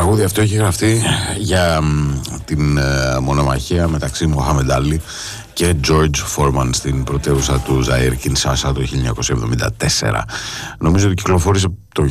τραγούδι αυτό έχει γραφτεί για την μονομαχία μεταξύ Μοχάμεντ Άλι και George Foreman στην πρωτεύουσα του Ζαΐρ Κινσάσα το 1974. Νομίζω ότι κυκλοφόρησε το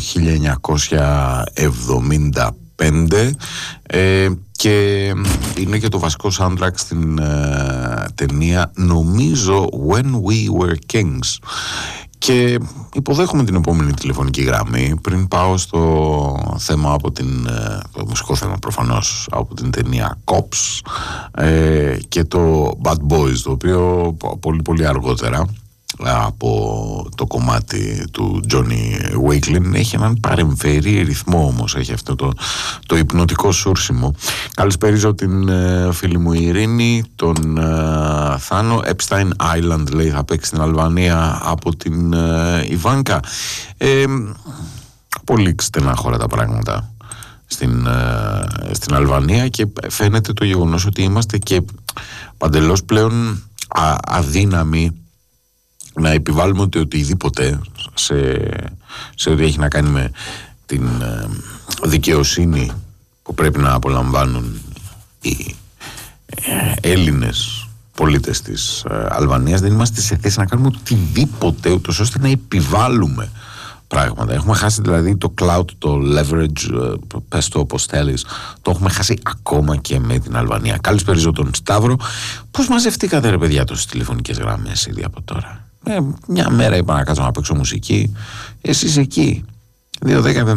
1975 και είναι και το βασικό soundtrack στην ταινία, νομίζω, When We Were Kings. Και υποδέχομαι την επόμενη τηλεφωνική γραμμή πριν πάω στο θέμα από το μουσικό θέμα προφανώς από την ταινία Cops και το Bad Boys, το οποίο πολύ πολύ αργότερα από το κομμάτι του Johnny Wakelin έχει έναν παρεμφερή ρυθμό, όμως έχει αυτό το υπνοτικό σούρσιμο. Καλησπέριζω την φίλη μου Ειρήνη, τον Θάνο. Epstein Island, λέει, θα παίξει στην Αλβανία από την Ιβάνκα. Πολύ στενάχωρα τα πράγματα στην Αλβανία και φαίνεται το γεγονός ότι είμαστε και παντελώς πλέον αδύναμοι να επιβάλλουμε οτιδήποτε σε ό,τι έχει να κάνει με την δικαιοσύνη που πρέπει να απολαμβάνουν οι Έλληνες πολίτες της Αλβανίας. Δεν είμαστε σε θέση να κάνουμε οτιδήποτε ούτως ώστε να επιβάλλουμε πράγματα. Έχουμε χάσει δηλαδή το cloud, το leverage, πες το όπως θέλεις, το έχουμε χάσει ακόμα και με την Αλβανία. Καλησπέριζω τον Σταύρο. Πώς μαζευτήκατε, ρε παιδιά, τόσες τηλεφωνικές γραμμές ήδη από τώρα? Μια μέρα είπα να κάτσω να παίξω μουσική, εσείς εκεί 2-10